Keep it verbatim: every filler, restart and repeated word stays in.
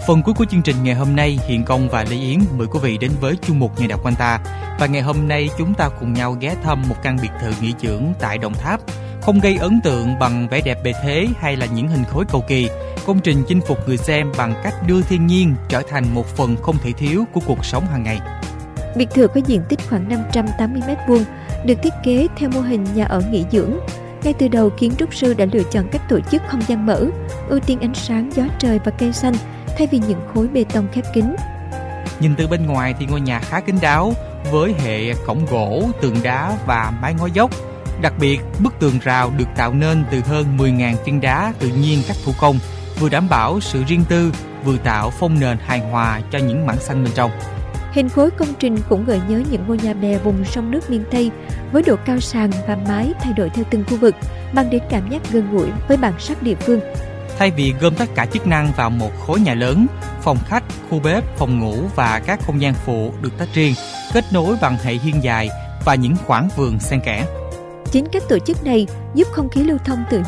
Phần cuối của chương trình ngày hôm nay, Hiền Công và Lê Yến mời quý vị đến với chuyên mục Nhà đọc quanh ta. Và ngày hôm nay chúng ta cùng nhau ghé thăm một căn biệt thự nghỉ dưỡng tại Đồng Tháp. Không gây ấn tượng bằng vẻ đẹp bề thế hay là những hình khối cầu kỳ, công trình chinh phục người xem bằng cách đưa thiên nhiên trở thành một phần không thể thiếu của cuộc sống hàng ngày. Biệt thự có diện tích khoảng năm trăm tám mươi mét vuông, được thiết kế theo mô hình nhà ở nghỉ dưỡng. Ngay từ đầu, kiến trúc sư đã lựa chọn cách tổ chức không gian mở, ưu tiên ánh sáng, gió trời và cây xanh thay vì những khối bê tông khép kín. Nhìn từ bên ngoài thì ngôi nhà khá kín đáo với hệ cổng gỗ, tường đá và mái ngói dốc. Đặc biệt, bức tường rào được tạo nên từ hơn mười nghìn viên đá tự nhiên cắt thủ công, vừa đảm bảo sự riêng tư, vừa tạo phông nền hài hòa cho những mảng xanh bên trong. Hình khối công trình cũng gợi nhớ những ngôi nhà bè vùng sông nước miền Tây, với độ cao sàn và mái thay đổi theo từng khu vực, mang đến cảm giác gần gũi với bản sắc địa phương. Thay vì gom tất cả chức năng vào một khối nhà lớn, phòng khách, khu bếp, phòng ngủ và các không gian phụ được tách riêng, kết nối bằng hệ hiên dài và những khoảng vườn xen kẽ. Chính cách tổ chức này giúp không khí lưu thông tự